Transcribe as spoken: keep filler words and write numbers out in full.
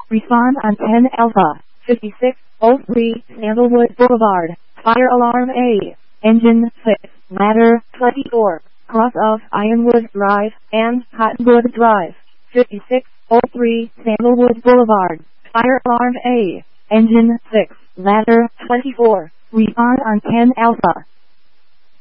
Respond on ten Alpha, fifty-six oh three Sandalwood Boulevard, Fire Alarm A, Engine six, Ladder twenty-four, cross of Ironwood Drive and Cottonwood Drive, fifty-six oh three Sandalwood Boulevard, Fire Alarm A, Engine six, Ladder twenty-four, respond on ten Alpha.